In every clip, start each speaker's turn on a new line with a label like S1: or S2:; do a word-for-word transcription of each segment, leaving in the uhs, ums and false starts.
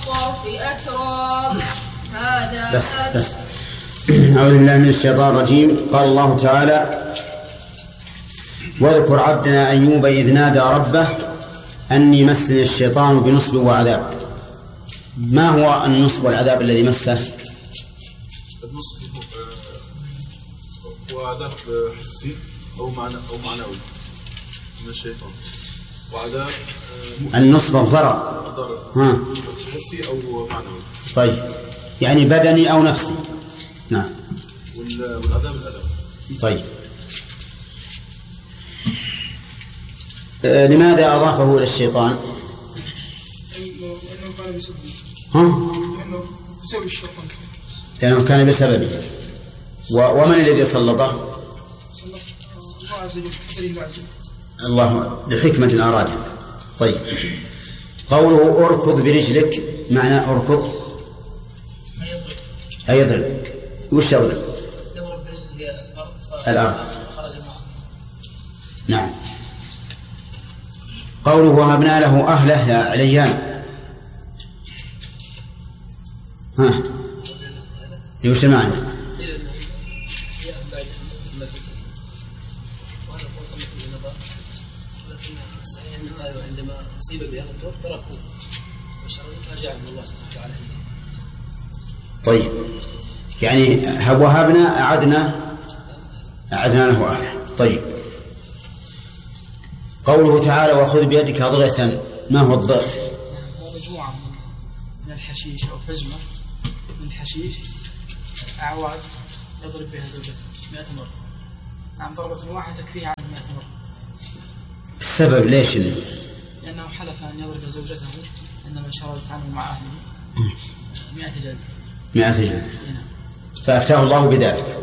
S1: الطرف أتراب. هذا
S2: بس بس أعوذ بالله من الشيطان الرجيم. قال الله تعالى: واذكر عبدنا أيوب إذ نادى ربه أني مسني الشيطان بنصب وعذاب. ما هو النصب والعذاب الذي مسه؟
S3: النصب هو عذاب حسي أو معنى أو معنوي من الشيطان، وعذاب
S2: النصب الضرر ها
S3: حسي أو معنوي.
S2: طيب، يعني بدني أو نفسي. نعم.
S3: والعذاب الألم.
S2: طيب، آه لماذا أضافه إلى الشيطان؟
S4: لأنه كان بسببه.
S2: ها؟
S4: لأنه بسبب الشيطان.
S2: لأنه كان بسببه. ومن الذي سلطه؟
S4: الله عز وجل.
S2: الله لحكمة أرادها. طيب، قوله أركض برجلك معنى أركض أي يضرب. وش يضرب؟
S5: يضرب
S2: الأرض. نعم. قوله وهبنا له أهله يا عليان. ها وش المعنى؟
S5: عندما أصيب بهذا الدور تركوه فرجع من الله سبحانه وتعالى.
S2: طيب، يعني وهبنا أعدنا أعدنا له أهله. طيب، قوله تعالى وخذ بيدك ضغثا. ما هو الضغث؟
S4: هو مجموعة من الحشيش أو حزمة من الحشيش أعواد يضرب بها زوجته مئة مرة. نعم، ضربة واحدة تكفيه عنه مئة مرة.
S2: السبب ليش؟
S4: لأنه حلف أن يضرب زوجته عندما شردت عنه مع أهله مئة جلد.
S2: مئة جلد. فأفتاه الله بذلك.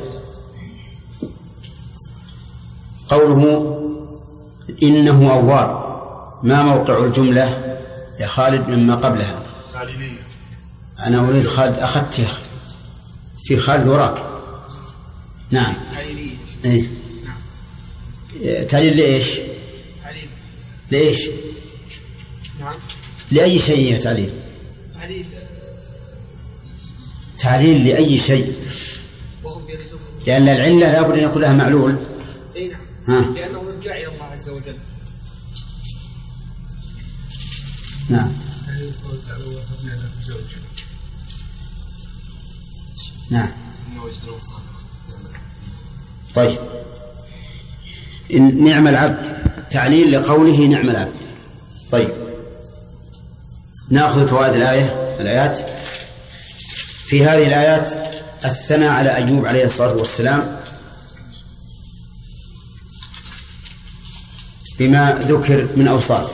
S2: قوله إنه أواب. ما موقع الجملة يا خالد مما قبلها؟ أنا أريد خالد. أخذت يا أخي في خالد وراك. نعم. إيه؟ تعليل لإيش؟
S5: تعليل
S2: لإيش؟
S5: نعم.
S2: لأي شيء تعليل؟
S5: تعليل
S2: تعليل لأي شيء؟ لأن العلة لابد أن يكون لها معلول.
S5: أي نعم.
S2: ها.
S5: لأنه رجع إلى الله عز وجل.
S2: نعم. نعم. طيب، نعم العبد تعليل لقوله نعم العبد. طيب، نأخذ فوائد الآية الآيات. في هذه الآيات الثناء على أيوب عليه الصلاة والسلام بما ذكر من أوصافه،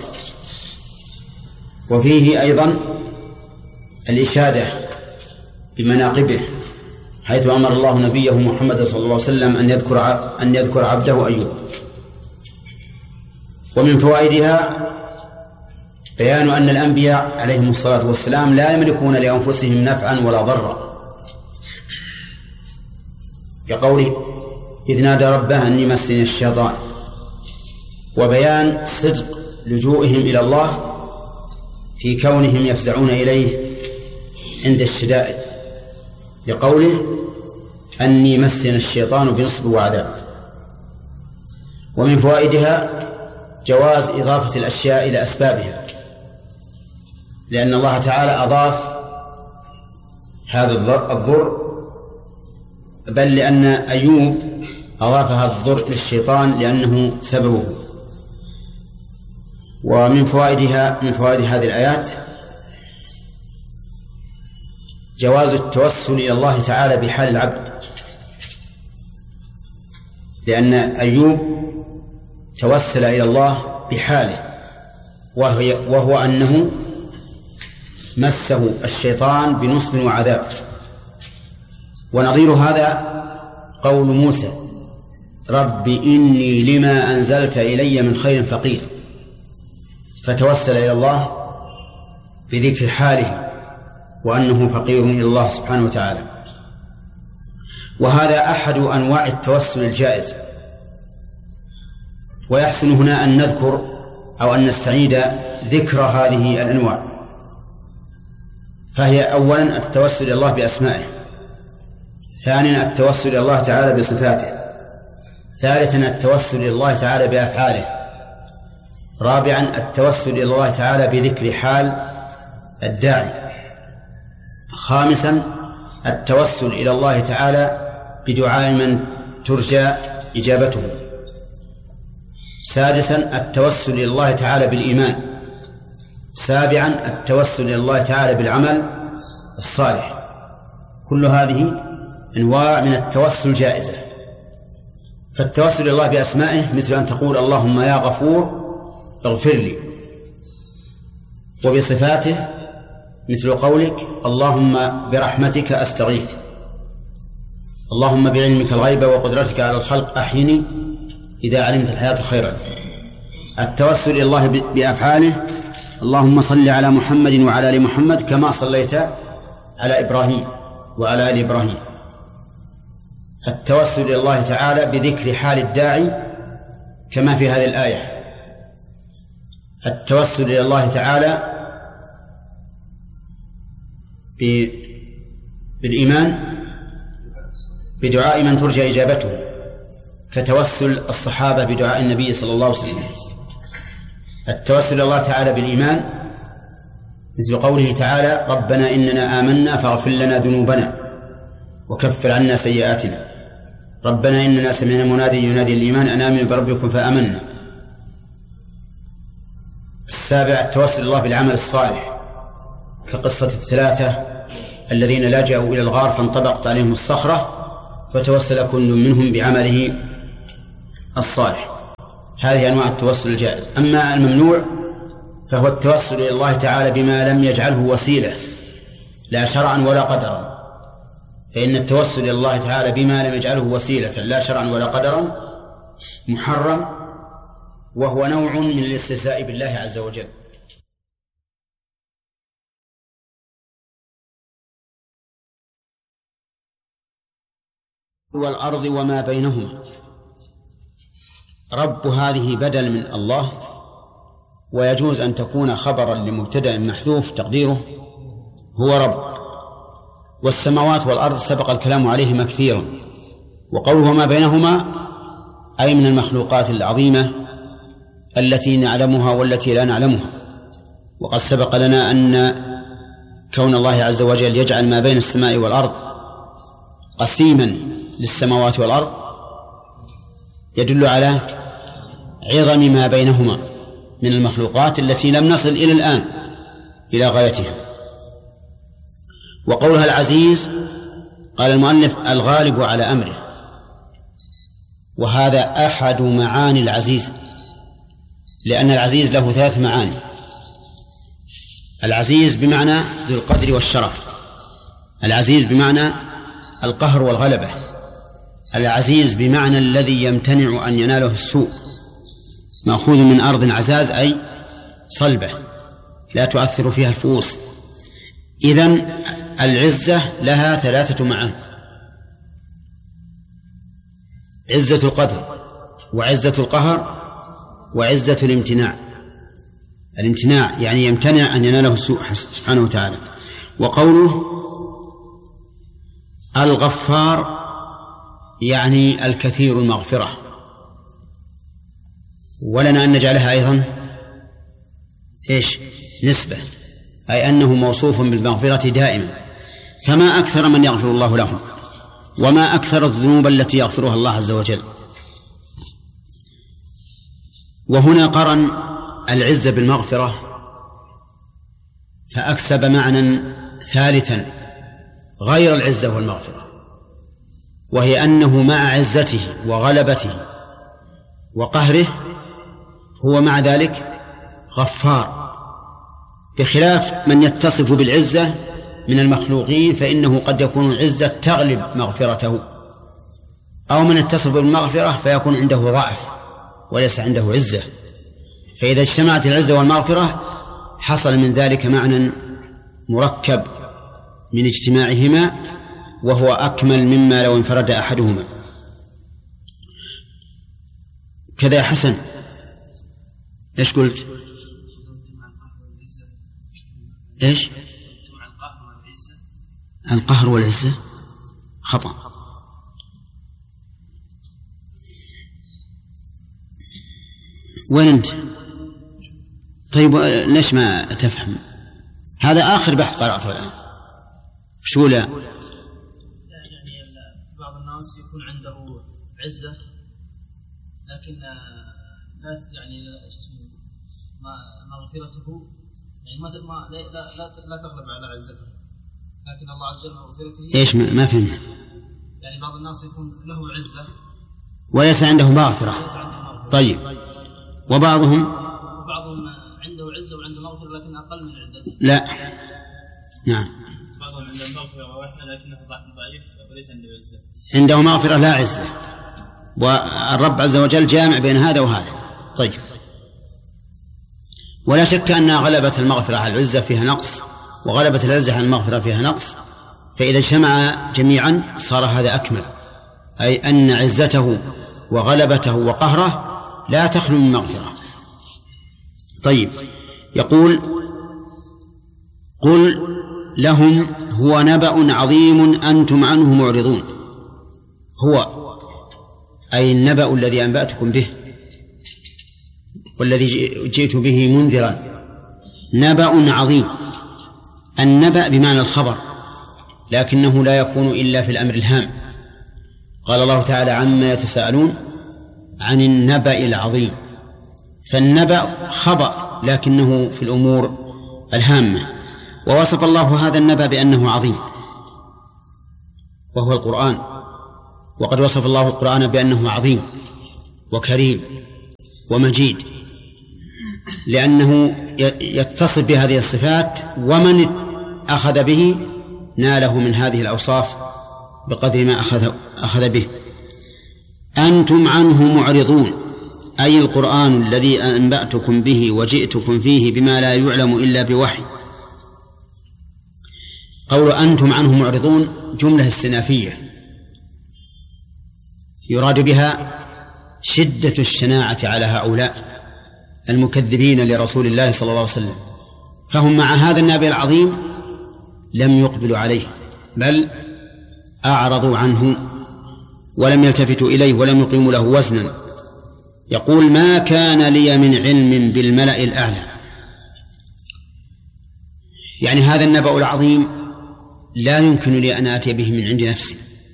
S2: وفيه أيضا الإشادة بمناقبه، حيث أمر الله نبيه محمد صلى الله عليه وسلم أن يذكر أن يذكر عبده أيوب. ومن فوائدها بيان أن الأنبياء عليهم الصلاة والسلام لا يملكون لأنفسهم نفعا ولا ضرا، كقوله إذ نادى ربه أني مسني الشيطان. وبيان صدق لجوئهم إلى الله في كونهم يفزعون إليه عند الشدائد، لقوله أني مسني الشيطان بنصب وعذاب. ومن فوائدها جواز إضافة الأشياء إلى أسبابها، لأن الله تعالى أضاف هذا الضر، بل لأن أيوب أضاف هذا الضر للشيطان لأنه سببه. ومن فوائدها من فوائد هذه الآيات جواز التوسل إلى الله تعالى بحال العبد، لأن أيوب توسل إلى الله بحاله، وهو, وهو أنه مسه الشيطان بنصب وعذاب. ونظير هذا قول موسى رب إني لما أنزلت إلي من خير فقير، فتوسل إلى الله بذكر حاله وأنه فقير إلى الله سبحانه وتعالى. وهذا أحد أنواع التوسل الجائز. ويحسن هنا أن نذكر أو أن نستعيد ذكر هذه الأنواع. فهي أولا التوسل إلى الله بأسمائه، ثانيا التوسل إلى الله تعالى بصفاته، ثالثا التوسل إلى الله تعالى بأفعاله، رابعا التوسل إلى الله تعالى بذكر حال الداعي، خامسا التوسل إلى الله تعالى بدعاء من ترجى إجابته، سادسا التوسل إلى الله تعالى بالإيمان، سابعا التوسل إلى الله تعالى بالعمل الصالح. كل هذه أنواع من التوسل جائزة. فالتوسل إلى الله بأسمائه مثل أن تقول اللهم يا غفور اغفر لي، وبصفاته مثل قولك اللهم برحمتك أستغيث، اللهم بعلمك الغيب وقدرتك على الخلق أحيني إذا علمت الحياة خيرا. التوسل إلى الله بأفعاله اللهم صل على محمد وعلى آل محمد كما صليت على إبراهيم وعلى آل إبراهيم. التوسل إلى الله تعالى بذكر حال الداعي كما في هذه الآية. التوسل إلى الله تعالى بالإيمان بدعاء من ترجى إجابته كتوسل الصحابة بدعاء النبي صلى الله عليه وسلم. التوسل إلى الله تعالى بالإيمان مثل قوله تعالى ربنا إننا آمنا فاغفر لنا ذنوبنا وكفر عنا سيئاتنا، ربنا إننا سمعنا منادي ينادي الإيمان أن آمنوا بربكم فآمنا. السابع التوسل إلى الله بالعمل الصالح كقصة الثلاثة الذين لجأوا إلى الغار فانطبقت عليهم الصخرة فتوسل كل منهم بعمله الصالح. هذه أنواع التوسل الجائز. أما الممنوع فهو التوسل إلى الله تعالى بما لم يجعله وسيلة لا شرعا ولا قدرا، فإن التوسل إلى الله تعالى بما لم يجعله وسيلة لا شرعا ولا قدرا محرم، وهو نوع من الاستهزاء بالله عز وجل. والأرض وما بينهما. رب هذه بدل من الله، ويجوز أن تكون خبرا لمبتدأ محذوف تقديره هو رب. والسماوات والأرض سبق الكلام عليهما كثيرا، وقوله ما بينهما أي من المخلوقات العظيمة التي نعلمها والتي لا نعلمها. وقد سبق لنا أن كون الله عز وجل يجعل ما بين السماء والأرض قسيما للسماوات والأرض يدل على عظم ما بينهما من المخلوقات التي لم نصل إلى الآن إلى غايتها. وقولها العزيز قال المؤلف الغالب على أمره، وهذا أحد معاني العزيز، لأن العزيز له ثلاث معاني. العزيز بمعنى ذو القدر والشرف، العزيز بمعنى القهر والغلبة، العزيز بمعنى الذي يمتنع أن يناله السوء، مأخوذ من أرض عزاز أي صلبة لا تؤثر فيها الفؤوس. إذن العزة لها ثلاثة معاني: عزة القدر وعزة القهر وعزة الامتناع. الامتناع يعني يمتنع أن يناله السوء سبحانه وتعالى. وقوله الغفار يعني الكثير المغفرة، ولنا أن نجعلها أيضا إيش نسبة، أي أنه موصوف بالمغفرة دائما. فما أكثر من يغفر الله لهم، وما أكثر الذنوب التي يغفرها الله عز وجل. وهنا قرن العزة بالمغفرة فأكسب معنى ثالثا غير العزة والمغفرة، وهي أنه مع عزته وغلبته وقهره هو مع ذلك غفار، بخلاف من يتصف بالعزة من المخلوقين فإنه قد يكون عزة تغلب مغفرته، أو من يتصف بالمغفرة فيكون عنده ضعف وليس عنده عزة. فإذا اجتمعت العزة والمغفرة حصل من ذلك معنى مركب من اجتماعهما، وهو أكمل مما لو انفرد أحدهما. كذا يا حسن، إيش قلت؟ إيش؟ القهر والعزة خطأ. وين أنت؟ طيب ليش ما تفهم؟ هذا آخر بحث قرأته الآن. شو لا؟
S5: يعني بعض الناس يكون عنده عزة لكن لا يعني ما مغفرته يعني ما ما لا لا لا تغلب على عزته، لكن الله عز وجل مغفرته.
S2: ايش ما فهمت؟
S5: يعني بعض الناس يكون له عزة
S2: وليس عنده مغفرة. طيب وبعضهم
S5: وبعضهم عنده عزة وعنده مغفرة لكن أقل من عزته.
S2: لا نعم
S5: بعضهم عنده مغفرة ولكنه ضعيف وليس عنده عزة.
S2: عنده مغفرة لا عزة، والرب عز وجل جامع بين هذا وهذا. طيب ولا شك أن غلبة المغفرة على العزة فيها نقص، وغلبة العزة على المغفرة فيها نقص، فإذا اجتمع جميعا صار هذا أكمل، أي أن عزته وغلبته وقهره لا تخلو من مغفرة. طيب يقول قل لهم هو نبأ عظيم أنتم عنه معرضون. هو أي النبأ الذي أنبأتكم به والذي جئت به منذرا، نبأ عظيم. النبأ بمعنى الخبر، لكنه لا يكون إلا في الأمر الهام. قال الله تعالى عما يتساءلون عن النبأ العظيم، فالنبأ خبر لكنه في الأمور الهامة. ووصف الله هذا النبأ بأنه عظيم وهو القرآن، وقد وصف الله القرآن بأنه عظيم وكريم ومجيد، لأنه يتصف بهذه الصفات، ومن أخذ به ناله من هذه الأوصاف بقدر ما أخذ, أخذ به. أنتم عنه معرضون، أي القرآن الذي أنبأتكم به وجئتكم فيه بما لا يعلم إلا بوحي. قول أنتم عنه معرضون جملة استنافية يراد بها شدة الشناعة على هؤلاء المكذبين لرسول الله صلى الله عليه وسلم، فهم مع هذا النبي العظيم لم يقبلوا عليه، بل أعرضوا عنه ولم يلتفتوا إليه ولم يقيموا له وزنا. يقول ما كان لي من علم بالملأ الأعلى، يعني هذا النبأ العظيم لا يمكن لي أن آتي به من عند نفسي،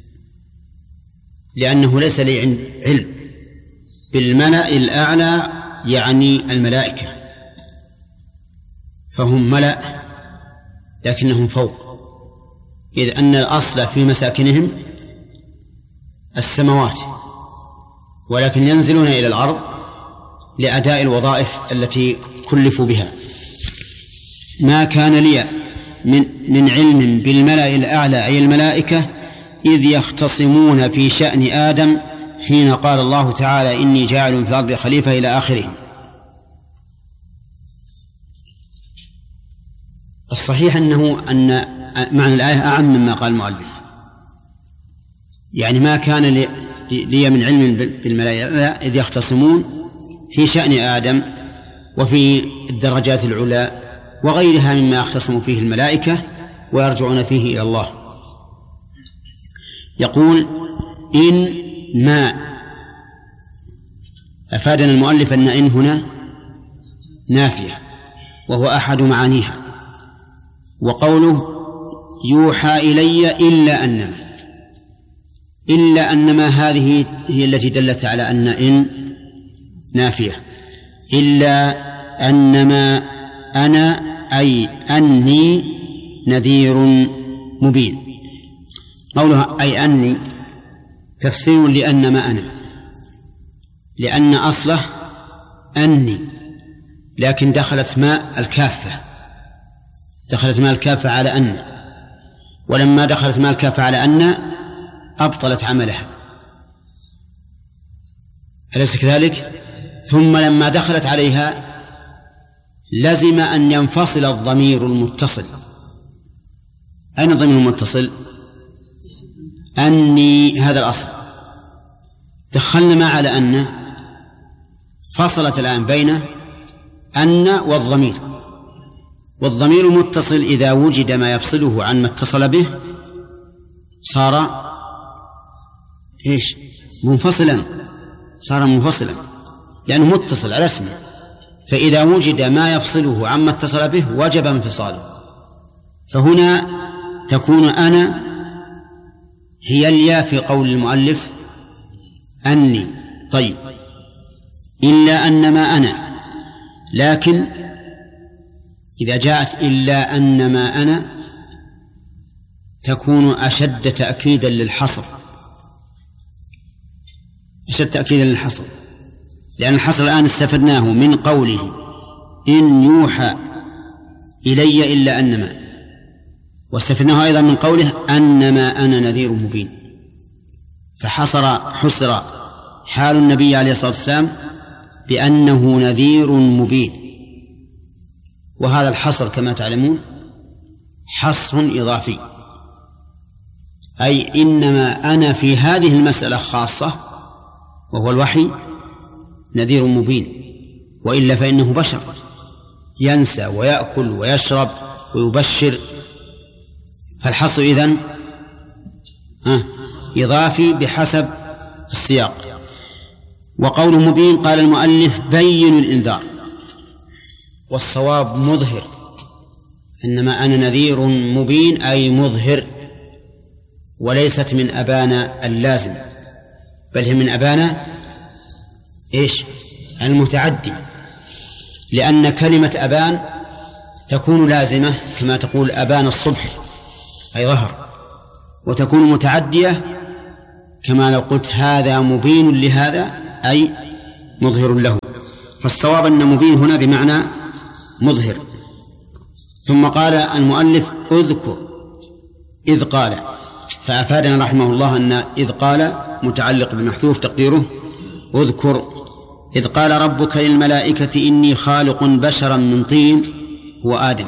S2: لأنه ليس لي علم بالملأ الأعلى، يعني الملائكة، فهم ملأ لكنهم فوق، إذ أن الأصل في مساكنهم السماوات، ولكن ينزلون إلى الأرض لأداء الوظائف التي كلفوا بها. ما كان لي من, من علم بالملأ الأعلى أي الملائكة إذ يختصمون في شأن آدم حين قال الله تعالى إني جاعل في الأرض خليفة إلى آخره. الصحيح أنه أن معنى الآية أعم مما قال المؤلف، يعني ما كان لي, لي من علم بالملائكة إذ يختصمون في شأن آدم وفي الدرجات العلى وغيرها مما يختصم فيه الملائكة ويرجعون فيه إلى الله. يقول إن ما، أفادنا المؤلف أن إن هنا نافية وهو أحد معانيها. وقوله يوحى إلي إلا أنما، إلا أنما هذه هي التي دلت على أن إن نافية. إلا أنما أنا أي أني نذير مبين. قولها أي أني تفسير لأنما أنا، لأن أصله أني، لكن دخلت ماء الكافة دخلت ماء الكافة على أن، ولما دخلت ماء الكافة على أن أبطلت عملها، أليس كذلك؟ ثم لما دخلت عليها لزم أن ينفصل الضمير المتصل. أين الضمير المتصل؟ أني، هذا الأصل. دخلنا ما على أن، فصلت الآن بين أن والضمير، والضمير متصل إذا وجد ما يفصله عن ما اتصل به صار إيش منفصلا، صار منفصلا لأنه متصل على اسمه، فإذا وجد ما يفصله عما اتصل به وجب انفصاله. فهنا تكون أنا هي الياء في قول المؤلف أني. طيب، إلا أنما أنا، لكن إذا جاءت إلا أنما أنا تكون أشد تأكيدا للحصر، أشد تأكيدا للحصر، لأن الحصر الآن استفدناه من قوله إن يوحى إلي إلا أنما، واستفدناه أيضا من قوله أنما أنا نذير مبين، فحصر حصر حال النبي عليه الصلاة والسلام بأنه نذير مبين. وهذا الحصر كما تعلمون حصر إضافي، أي إنما أنا في هذه المسألة خاصة وهو الوحي نذير مبين، وإلا فإنه بشر ينسى ويأكل ويشرب ويبشر، فالحصر إذن آه إضافي بحسب السياق. وقوله مبين قال المؤلف بين الإنذار، والصواب مظهر، إنما أنا نذير مبين أي مظهر، وليست من أبانا اللازم، بل هي من أبانا إيش المتعدي، لأن كلمة أبان تكون لازمة كما تقول أبان الصبح أي ظهر، وتكون متعدية كما لو قلت هذا مبين لهذا أي مظهر له. فالصواب أن مبين هنا بمعنى مظهر. ثم قال المؤلف اذكر إذ قال، فأفادنا رحمه الله أن إذ قال متعلق بمحذوف تقديره اذكر إذ قال ربك للملائكة إني خالق بشرا من طين هو آدم.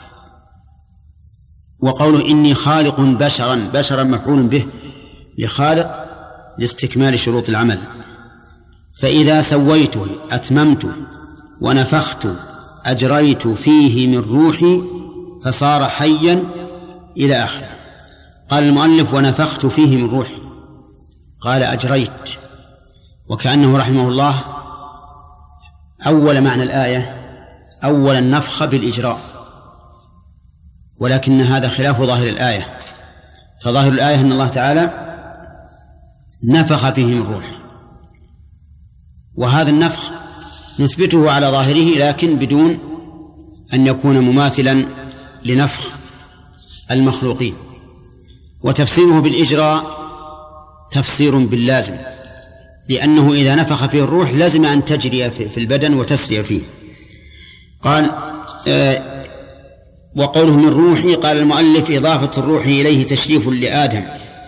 S2: وقوله إني خالق بشرا، بشرا مفعول به لخالق لاستكمال شروط العمل. فإذا سويته أتممت ونفخت أجريت فيه من روحي فصار حيا إلى آخره. قال المؤلف ونفخت فيه من روحي، قال أجريت، وكأنه رحمه الله أول معنى الآية أول النفخ بالإجراء، ولكن هذا خلاف ظاهر الآية، فظاهر الآية أن الله تعالى نفخ فيه من روحه، وهذا النفخ نثبته على ظاهره لكن بدون أن يكون مماثلا لنفخ المخلوقين. وتفسيره بالإجراء تفسير باللازم، لأنه إذا نفخ فيه الروح لازم أن تجري في البدن وتسري فيه. قال آه وقوله من روحي قال المؤلف إضافة الروح إليه تشريف لآدم.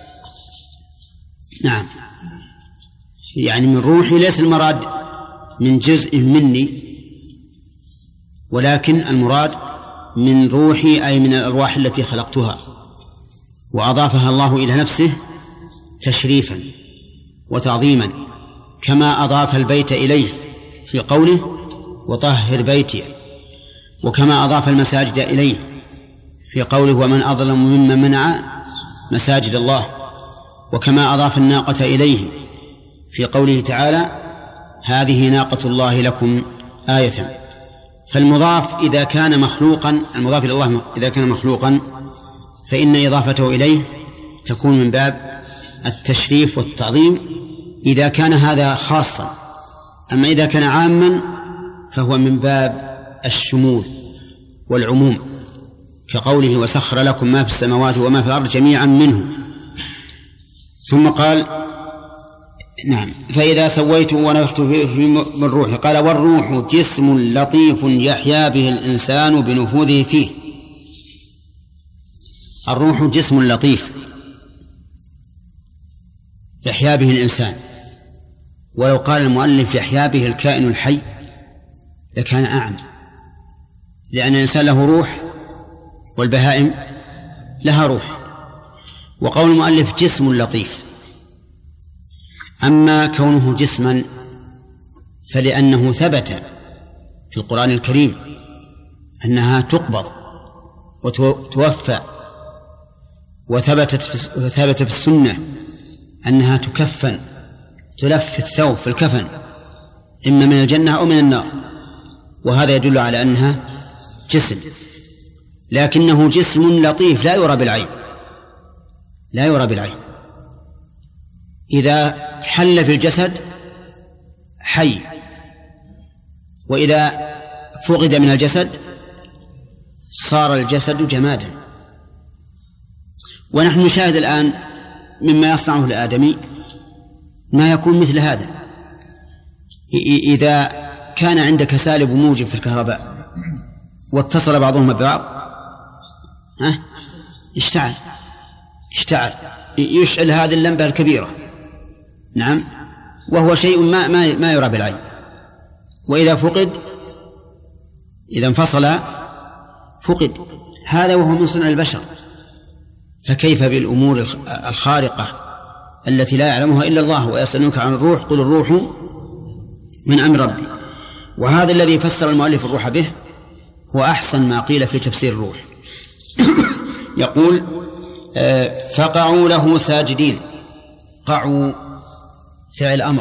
S2: نعم، يعني من روحي ليس المراد من جزء مني، ولكن المراد من روحي أي من الأرواح التي خلقتها، وأضافها الله إلى نفسه تشريفا وتعظيما، كما أضاف البيت إليه في قوله وطهر بيتي، وكما أضاف المساجد إليه في قوله ومن أظلم ممن منع مساجد الله، وكما أضاف الناقة إليه في قوله تعالى هذه ناقة الله لكم آية. فالمضاف إذا كان مخلوقا، المضاف إلى الله إذا كان مخلوقا فإن إضافته إليه تكون من باب التشريف والتعظيم إذا كان هذا خاصا، أما إذا كان عاما فهو من باب الشمول والعموم، كقوله وسخر لكم ما في السماوات وما في الأرض جميعا منه. ثم قال نعم فإذا سويت ونفخت فيه من روحي قال والروح جسم لطيف يحيا به الإنسان بنفوذه فيه. الروح جسم لطيف يحيا به الإنسان، ولو قال المؤلف يحيا به الكائن الحي لكان أعم، لأن الإنسان له روح والبهائم لها روح. وقول المؤلف جسم لطيف، أما كونه جسما فلأنه ثبت في القرآن الكريم أنها تقبض وتوفى وثبتت في ثبت في السنة أنها تكفن تلف الثوب في الكفن إما من الجنة أو من النار، وهذا يدل على أنها جسم، لكنه جسم لطيف لا يرى بالعين، لا يرى بالعين. إذا حل في الجسد حي، وإذا فقد من الجسد صار الجسد جمادا. ونحن نشاهد الآن مما يصنعه الآدمي ما يكون مثل هذا. إذا كان عندك سالب وموجب في الكهرباء واتصل بعضهما ببعض ها اشتعل اشتعل يشعل هذه اللمبة الكبيرة، نعم، وهو شيء ما ما ما يرى بالعين. وإذا فقد، إذا انفصل فقد، هذا وهو من صنع البشر، فكيف بالأمور الخارقة التي لا يعلمها إلا الله؟ ويسألونك عن الروح قل الروح من أمر ربي. وهذا الذي فسر المؤلف الروح به هو أحسن ما قيل في تفسير الروح. يقول فقعوا له ساجدين. قعوا فعل أمر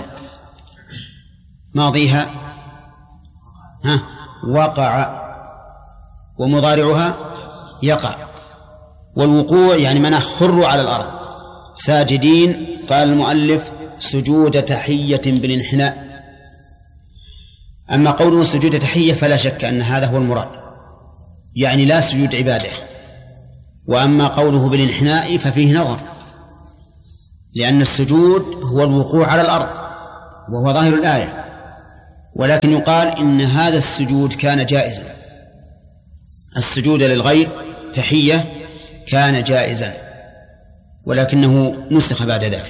S2: ماضيها ها وقع، ومضارعها يقع، والوقوع يعني من خروا على الأرض. ساجدين قال المؤلف سجود تحية بالانحناء. أما قوله سجود تحية فلا شك أن هذا هو المراد، يعني لا سجود عبادة. وأما قوله بالانحناء ففيه نظر، لأن السجود هو الوقوع على الأرض وهو ظاهر الآية، ولكن يقال إن هذا السجود كان جائزا، السجود للغير تحية كان جائزا، ولكنه نسخ بعد ذلك.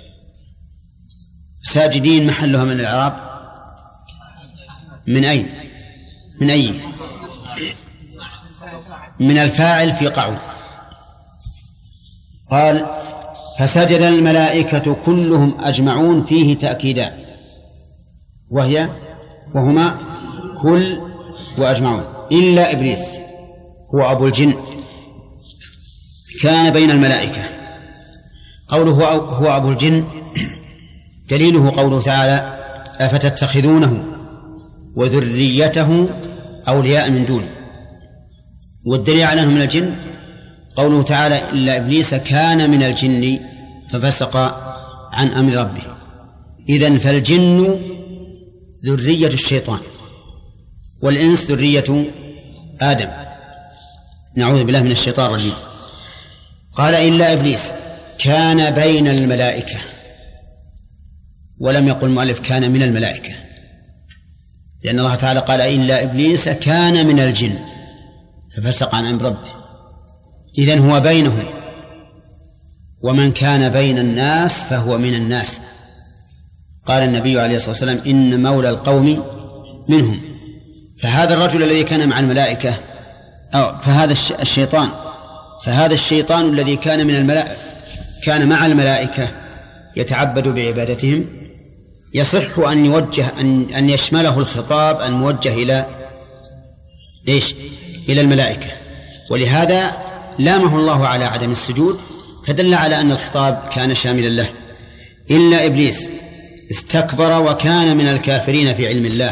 S2: ساجدين محلها من الإعراب من أين؟ من أي؟ من الفاعل في قعوا. قال فسجد الملائكة كلهم أجمعون، فيه تأكيدان، وهي وهما كل وأجمعون، إلا إبليس هو أبو الجن كان بين الملائكة. قوله هو أبو الجن دليله قوله تعالى أفتتخذونه وذريته أولياء من دونه. والدليل على أنه من الجن قوله تعالى إلا إبليس كان من الجن ففسق عن أمر ربه. إذن فالجن ذرية الشيطان، والإنس ذرية آدم، نعوذ بالله من الشيطان الرجيم. قال إلا إبليس كان بين الملائكة، ولم يقل المؤلف كان من الملائكة، لأن الله تعالى قال إلا إبليس كان من الجن ففسق عن أمر ربه. إذن هو بينهم، ومن كان بين الناس فهو من الناس. قال النبي عليه الصلاة والسلام إن مولى القوم منهم. فهذا الرجل الذي كان مع الملائكة أو فهذا الشيطان فهذا الشيطان الذي كان من الملائكة كان مع الملائكة يتعبد بعبادتهم، يصح أن يوجه أن أن يشمله الخطاب الموجه إلى إيش؟ إلى الملائكة. ولهذا لامه الله على عدم السجود، فدل على أن الخطاب كان شاملا له. إلا إبليس استكبر وكان من الكافرين في علم الله.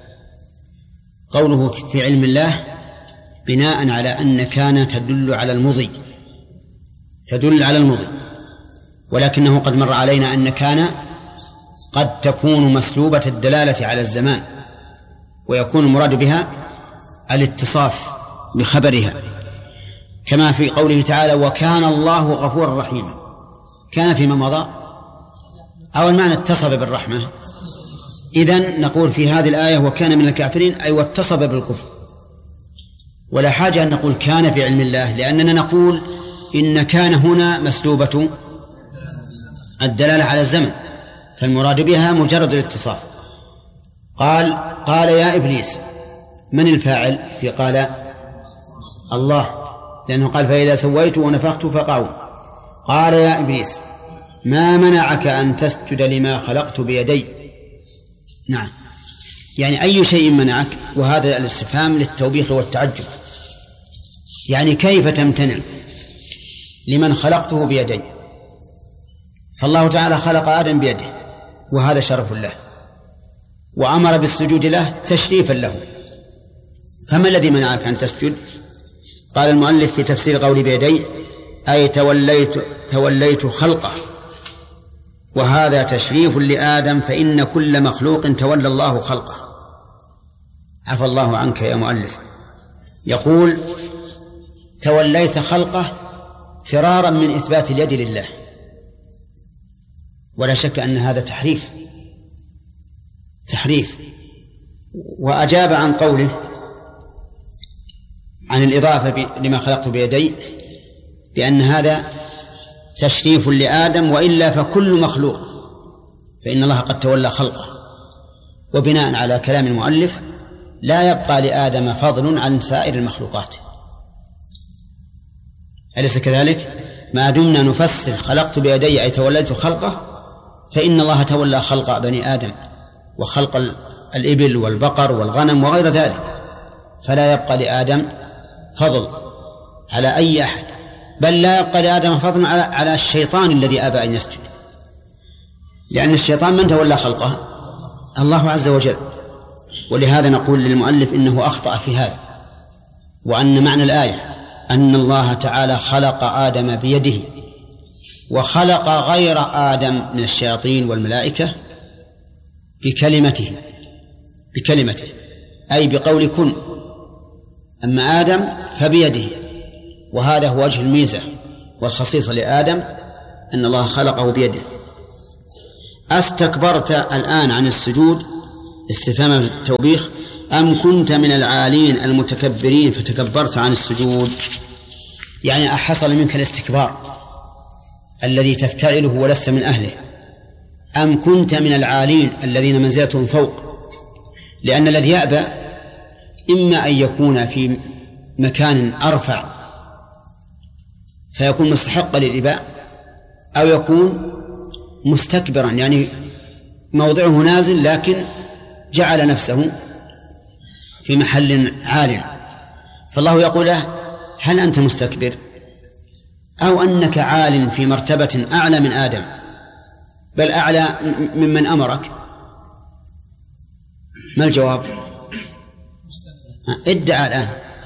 S2: قوله في علم الله بناء على أن كان تدل على المضي، تدل على المضي، ولكنه قد مر علينا أن كان قد تكون مسلوبة الدلالة على الزمان، ويكون المراد بها الاتصاف بخبرها، كما في قوله تعالى وكان الله غفورا رحيما. كان فيما مضى أو المعنى اتصف بالرحمة. إذن نقول في هذه الآية وكان من الكافرين أي واتصف بالكفر، ولا حاجة أن نقول كان في علم الله، لأننا نقول إن كان هنا مسلوبة الدلالة على الزمن، فالمراد بها مجرد الاتصاف. قال قال يا إبليس، من الفاعل في قال؟ الله، لأنه قال فإذا سويت ونفخت فقعوا. قال يا إبليس ما منعك أن تسجد لما خلقت بيدي؟ نعم، يعني أي شيء منعك؟ وهذا الاستفهام للتوبيخ والتعجب، يعني كيف تمتنع لمن خلقته بيدي، فالله تعالى خلق آدم بيده وهذا شرف له، وأمر بالسجود له تشريفا له، فما الذي منعك أن تسجد؟ قال المؤلف في تفسير قول بيدي أي توليت, توليت خلقه، وهذا تشريف لآدم، فإن كل مخلوق تولى الله خلقه. عفى الله عنك يا مؤلف. يقول توليت خلقه فرارا من إثبات اليد لله، ولا شك أن هذا تحريف تحريف وأجاب عن قوله عن الإضافة لما خلقت بيدي بأن هذا تشريف لآدم، وإلا فكل مخلوق فإن الله قد تولى خلقه. وبناء على كلام المؤلف لا يبقى لآدم فضل عن سائر المخلوقات، أليس كذلك؟ ما دمنا نفسر خلقت بيدي أي توليت خلقه، فإن الله تولى خلق بني آدم وخلق الإبل والبقر والغنم وغير ذلك، فلا يبقى لآدم فضل على أي أحد، بل لا يبقى لآدم فضل على على الشيطان الذي أبى أن يسجد، لأن الشيطان من تولى خلقه؟ الله عز وجل. ولهذا نقول للمؤلف إنه أخطأ في هذا، وأن معنى الآية أن الله تعالى خلق آدم بيده وخلق غير آدم من الشياطين والملائكة بكلمته بكلمته أي بقول كن، أما آدم فبيده، وهذا هو وجه الميزة والخصيصة لآدم أن الله خلقه بيده. أستكبرت الآن عن السجود استفهام التوبيخ أم كنت من العالين المتكبرين فتكبرت عن السجود؟ يعني أحصل منك الاستكبار الذي تفتعله ولست من أهله، أم كنت من العالين الذين منزلتهم فوق؟ لأن الذي يأبى إما أن يكون في مكان أرفع فيكون مستحقا للإباء، أو يكون مستكبرا يعني موضعه نازل لكن جعل نفسه في محل عال. فالله يقول له هل أنت مستكبر أو أنك عال في مرتبة أعلى من آدم، بل أعلى ممن أمرك؟ ما الجواب؟ ادعى الآن.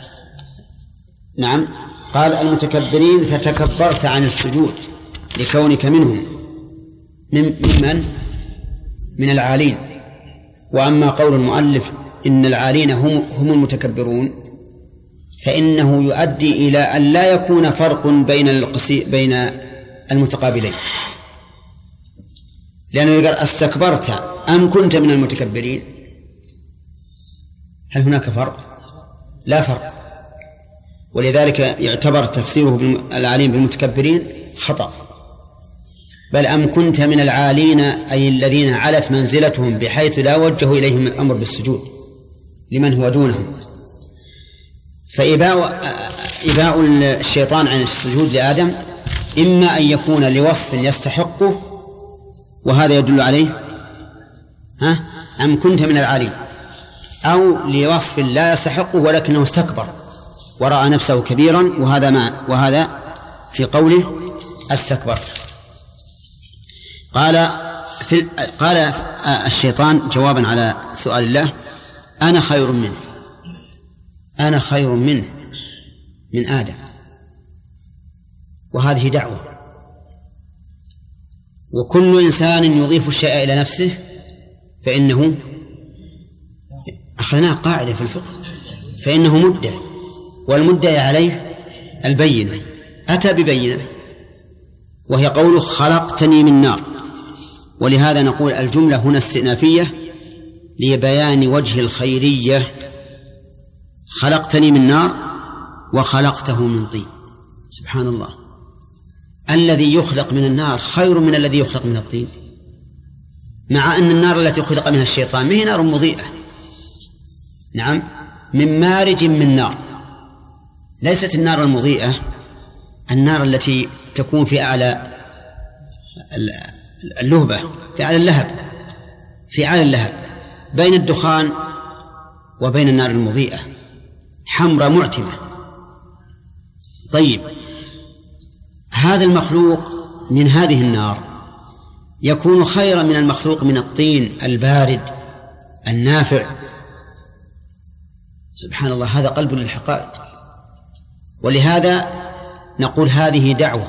S2: نعم، قال المتكبرين فتكبرت عن السجود لكونك منهم ممن من العالين. وأما قول المؤلف إن العالين هم, هم المتكبرون فإنه يؤدي إلى أن لا يكون فرق بين القسي بين المتقابلين، لأنه يقول استكبرت أم كنت من المتكبرين، هل هناك فرق؟ لا فرق. ولذلك يعتبر تفسيره العالين بالمتكبرين خطأ، بل أم كنت من العالين أي الذين علت منزلتهم بحيث لا وجه إليهم الأمر بالسجود لمن هو دونهم. فإباء إباء الشيطان عن السجود لآدم إما أن يكون لوصف يستحقه وهذا يدل عليه ها أم كنت من العالين، أو لوصف لا يستحقه ولكنه استكبر ورأى نفسه كبيرا، وهذا ما وهذا في قوله استكبر. قال في قال الشيطان جوابا على سؤال الله أنا خير منه، أنا خير منه من آدم، وهذه دعوة. وكل إنسان يضيف الشيء إلى نفسه فإنه أخذناه قاعدة في الفقه فإنه مدعي، والمدعي عليه البينة، أتى ببينة وهي قوله خلقتني من نار. ولهذا نقول الجملة هنا استئنافية لبيان وجه الخيرية، خلقتني من نار وخلقته من طين. سبحان الله، الذي يخلق من النار خير من الذي يخلق من الطين، مع أن النار التي خلق منها الشيطان ما هي نار مضيئة، نعم من مارج من نار، ليست النار المضيئة النار التي تكون في أعلى اللهبة، في أعلى اللهب، في أعلى اللهب بين الدخان وبين النار المضيئة، حمرة معتمة. طيب هذا المخلوق من هذه النار يكون خيرا من المخلوق من الطين البارد النافع. سبحان الله، هذا قلب للحقائق. ولهذا نقول هذه دعوة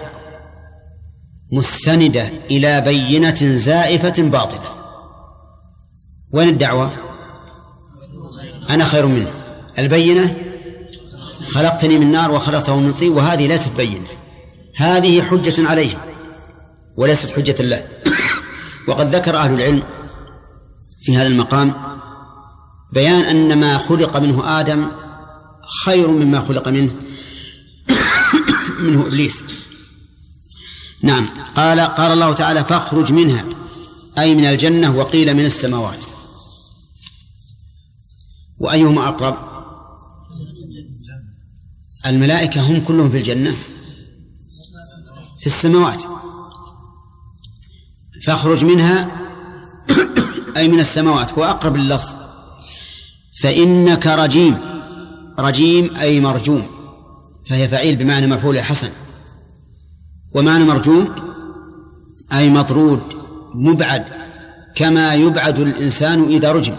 S2: مستندة إلى بينة زائفة باطلة. وين الدعوة؟ أنا خير منه. البينة خلقتني من نار وخلقته من طين، وهذه ليست بينة، هذه حجة عليه وليست حجة له. وقد ذكر أهل العلم في هذا المقام بيان أن ما خلق منه آدم خير مما خلق منه منه إبليس. نعم. قال قال الله تعالى فاخرج منها أي من الجنة، وقيل من السماوات. وأيهما أقرب؟ الملائكة هم كلهم في الجنة في السماوات. فاخرج منها أي من السماوات، هو أقرب اللفظ. فإنك رجيم، رجيم أي مرجوم، فهي فعيل بمعنى مفعول حسن. ومعنى مرجوم أي مطرود مبعد، كما يبعد الإنسان إذا رجم.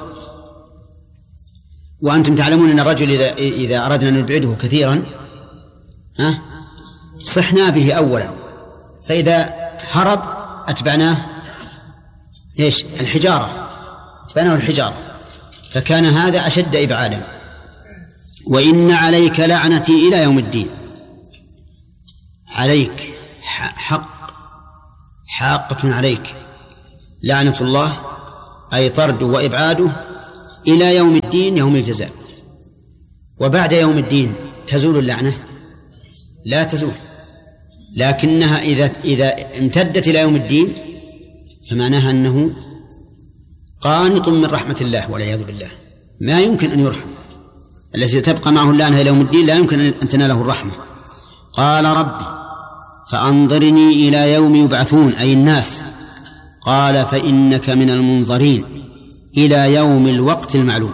S2: وأنتم تعلمون أن الرجل إذا, إذا أردنا أن نبعده كثيرا ها صحنا به أولا، فإذا هرب أتبعناه إيش؟ الحجارة، أتبعناه الحجارة، فكان هذا أشد إبعادا. وإن عليك لعنتي إلى يوم الدين. عليك حق حاقة عليك لعنة الله أي طرد وإبعاده إلى يوم الدين، يوم الجزاء. وبعد يوم الدين تزول اللعنة؟ لا تزول، لكنها إذا إذا امتدت إلى يوم الدين فمعناها أنه قانط من رحمة الله والعياذ بالله، ما يمكن أن يرحم. الذي تبقى معه اللعنة إلى يوم الدين لا يمكن أن تناله الرحمة. قال ربي فأنظرني إلى يوم يبعثون أي الناس. قال فإنك من المنظرين إلى يوم الوقت المعلوم.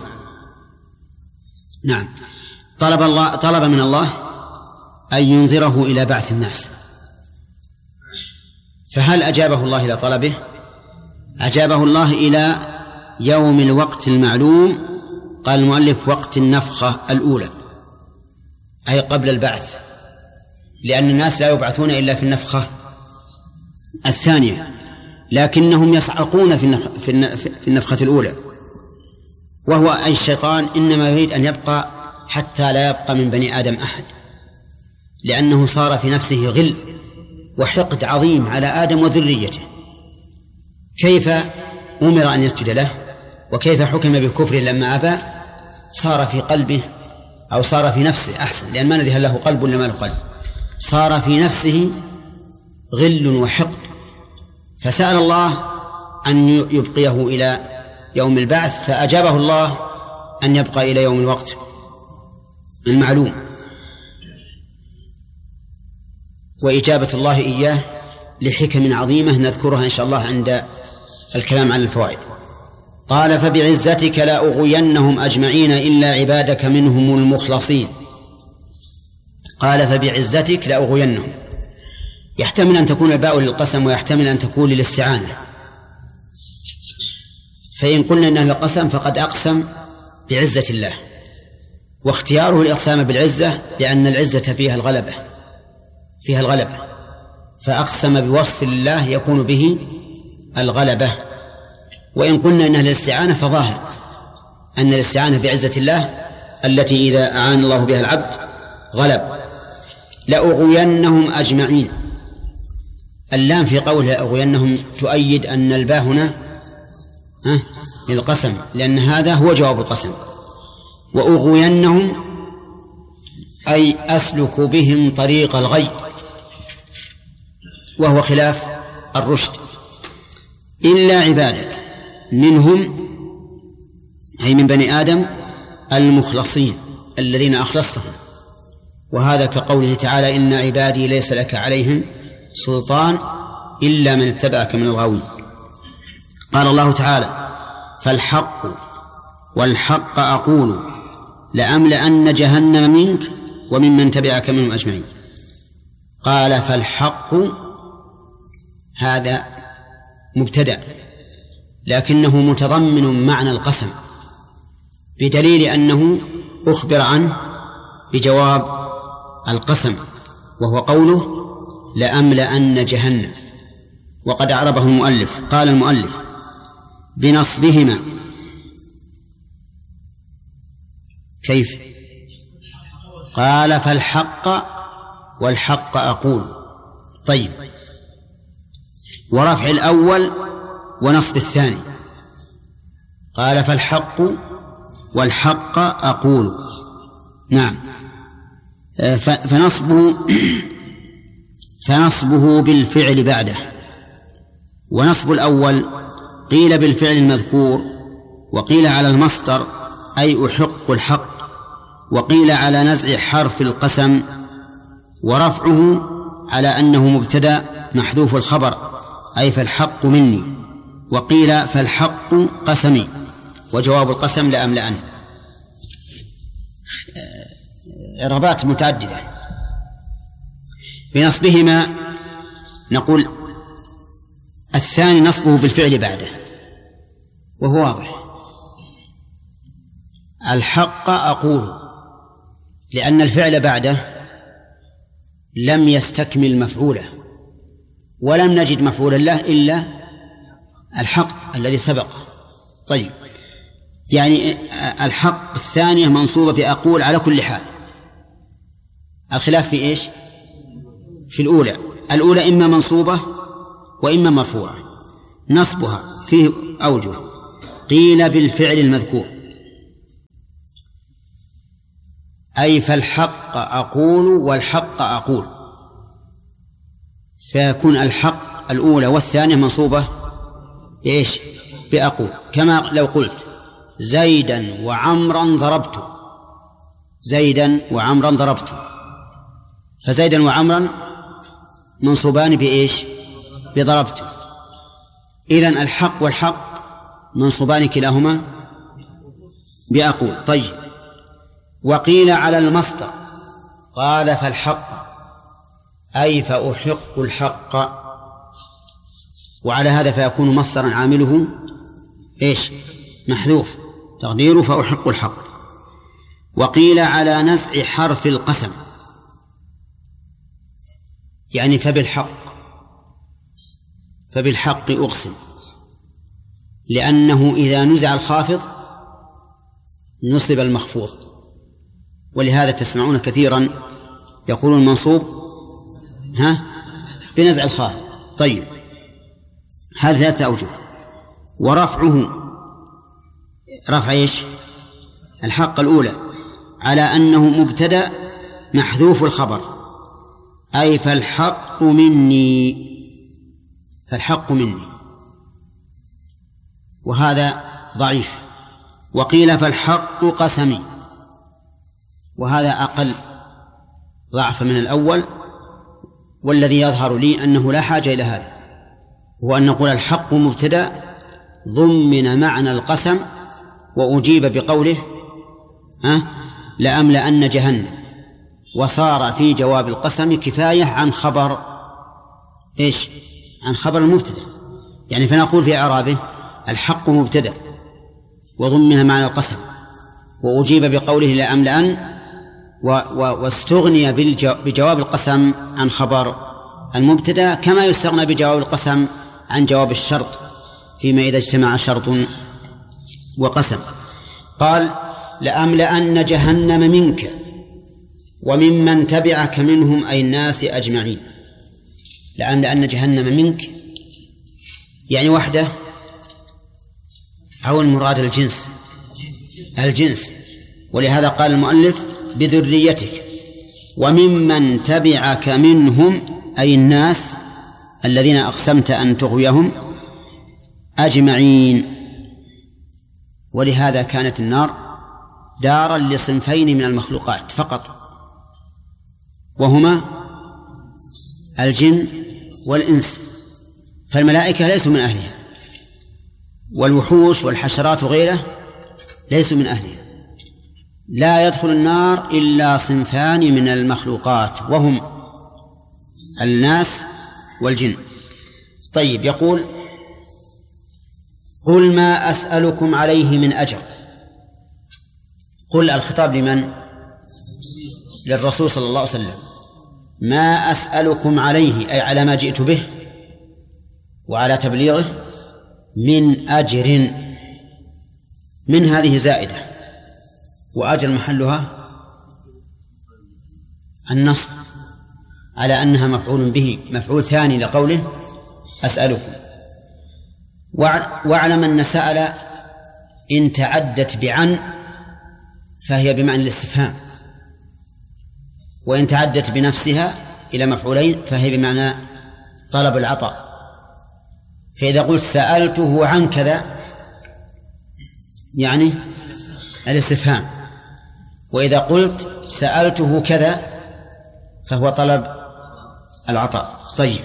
S2: نعم. طلب الله طلب من الله أن ينظره إلى بعث الناس، فهل أجابه الله إلى طلبه؟ أجابه الله إلى يوم الوقت المعلوم. قال المؤلف وقت النفخة الأولى، أي قبل البعث، لأن الناس لا يبعثون إلا في النفخة الثانية، لكنهم يصعقون في النفخة الأولى. وهو أي الشيطان إنما يريد أن يبقى حتى لا يبقى من بني آدم أحد، لأنه صار في نفسه غل وحقد عظيم على آدم وذريته. كيف أمر أن يسجد له وكيف حكم بالكفر لما أبى، صار في قلبه أو صار في نفسه أحسن، لأن ما نذهل له قلب لما له قلب، صار في نفسه غل وحقد، فسأل الله أن يبقيه إلى يوم البعث، فأجابه الله أن يبقى إلى يوم الوقت المعلوم. وإجابة الله إياه لحكم عظيمة نذكرها إن شاء الله عند الكلام عن الفوائد. قال فبعزتك لا أغوينهم أجمعين إلا عبادك منهم المخلصين. قال فبعزتك لا أغوينهم، يحتمل أن تكون الباء للقسم ويحتمل أن تكون للاستعانة. فإن قلنا إنها للقسم فقد أقسم بعزة الله، واختياره الإقسام بالعزة لأن العزة فيها الغلبة فيها الغلبة فأقسم بوصف الله يكون به الغلبة. وإن قلنا إنها للاستعانة فظاهر أن الاستعانة بعزة الله التي إذا أعان الله بها العبد غلب. لأغوينهم أجمعين، اللام في قوله لأغوينهم تؤيد أن الباء هنا للقسم، لأن هذا هو جواب القسم. وأغوينهم أي أسلك بهم طريق الغي، وهو خلاف الرشد. إلا عبادك منهم أي من بني آدم المخلصين الذين أخلصتهم، وهذا كقوله تعالى إن عبادي ليس لك عليهم سلطان إلا من اتبعك من الغاوين. قال الله تعالى فالحق والحق أقول لأملأن جهنم منك وممن تبعك منهم أجمعين. قال فالحق هذا مبتدأ لكنه متضمن معنى القسم بدليل أنه أخبر عنه بجواب القسم وهو قوله لأملأن جهنم. وقد أعربه المؤلف. قال المؤلف بنصبهما. كيف؟ قال فالحق والحق أقول. طيب، ورفع الأول ونصب الثاني. قال فالحق والحق أقول. نعم. فنصبه فنصبه بالفعل بعده. ونصب الأول قيل بالفعل المذكور، وقيل على المصدر أي أحق الحق، وقيل على نزع حرف القسم، ورفعه على أنه مبتدأ محذوف الخبر أي فالحق مني، وقيل فالحق قسمي، وجواب القسم لأملأن. إعرابات متعددة. بنصبهما نقول الثاني نصبه بالفعل بعده وهو واضح. الحق أقول لأن الفعل بعده لم يستكمل مفعوله، ولم نجد مفعولا له إلا الحق الذي سبقه. طيب، يعني الحق الثانية منصوبة بأقول على كل حال. الخلاف في إيش؟ في الأولى. الأولى إما منصوبة وإما مرفوعة. نصبها فيه أوجه. قيل بالفعل المذكور أي فالحق أقول والحق أقول، فيكون الحق الأولى والثانية منصوبة إيش؟ بأقول. كما لو قلت زيدا وعمرا ضربت، زيدا وعمرا ضربت، فزيدا وعمرا منصوبان بإيش؟ بضربت. إذن الحق والحق منصوبان كلاهما بأقول. طيب، وقيل على المصدر قال فالحق أي فأحق الحق، وعلى هذا فيكون مصدرا عامله إيش؟ محذوف، تقديره فأحق الحق. وقيل على نزع حرف القسم يعني فبالحق، فبالحق أقسم، لأنه إذا نزع الخافض نصب المخفوض، ولهذا تسمعون كثيرا يقول المنصوب ها بنزع الخافض. طيب، هذا ثلاثة أوجه. ورفعه رفع إيش؟ الحق الأولى على أنه مبتدأ محذوف الخبر أي فالحق مني، فالحق مني، وهذا ضعيف. وقيل فالحق قسمي، وهذا أقل ضعف من الأول، والذي يظهر لي أنه لا حاجة إلى هذا، هو أن نقول الحق مبتدأ ضمن معنى القسم وأجيب بقوله ها لأملأن جهنم، وصار في جواب القسم كفاية عن خبر إيش؟ عن خبر المبتدأ. يعني فنقول في إعرابه الحق مبتدأ وضمن معنى القسم وأجيب بقوله لأملأن، واستغني بجواب القسم عن خبر المبتدأ، كما يستغنى بجواب القسم عن جواب الشرط فيما إذا اجتمع شرط وقسم. قال لأملأن جهنم منك وممن تبعك منهم أي الناس أجمعين. لأملأن جهنم منك يعني وحده أو المراد الجنس؟ الجنس. ولهذا قال المؤلف بذريتك وممن تبعك منهم أي الناس الذين أقسمت أن تغويهم أجمعين. ولهذا كانت النار دارا لصنفين من المخلوقات فقط، وهما الجن والإنس، فالملائكة ليسوا من أهلها، والوحوش والحشرات وغيره ليسوا من أهلها. لا يدخل النار إلا صنفان من المخلوقات، وهم الناس والجن. طيب، يقول: قل ما أسألكم عليه من أجر. قل الخطاب لمن؟ للرسول صلى الله عليه وسلم. ما أسألكم عليه أي على ما جئت به وعلى تبليغه من أجر. من هذه زائدة، وأجر محلها النصب على أنها مفعول به، مفعول ثاني لقوله أسألكم. واعلم أن سأل إن تعدت بعن فهي بمعنى الاستفهام، وإن تعدت بنفسها إلى مفعولين فهي بمعنى طلب العطاء. فإذا قلت سألته عن كذا يعني الاستفهام، وإذا قلت سألته كذا فهو طلب العطاء. طيب،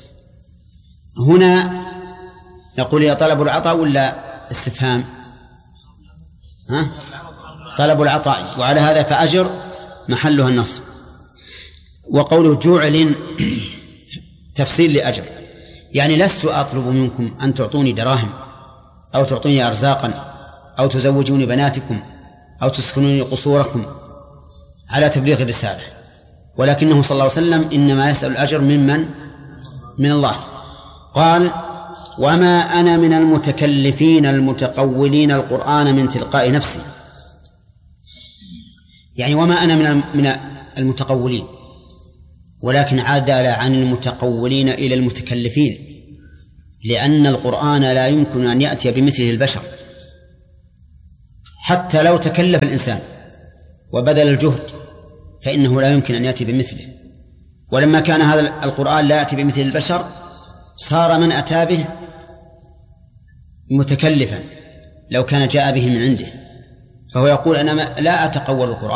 S2: هنا نقول يا طلب العطاء ولا استفهام؟ ها؟ طلب العطاء، وعلى هذا فأجر محلها النصب. وقوله جعل تفصيل لأجر، يعني لست أطلب منكم أن تعطوني دراهم أو تعطوني أرزاقا أو تزوجوني بناتكم أو تسكنوني قصوركم على تبليغ الرسالة، ولكنه صلى الله عليه وسلم إنما يسأل الأجر ممن؟ من الله. قال: وما أنا من المتكلفين المتقولين القرآن من تلقاء نفسي. يعني وما أنا من من المتقولين، ولكن عدل عن المتقولين إلى المتكلفين، لأن القرآن لا يمكن أن يأتي بمثله البشر حتى لو تكلف الإنسان وبذل الجهد فإنه لا يمكن أن يأتي بمثله. ولما كان هذا القرآن لا يأتي بمثل البشر صار من أتى به متكلفا لو كان جاء به من عنده. فهو يقول: أنا لا أتقول القرآن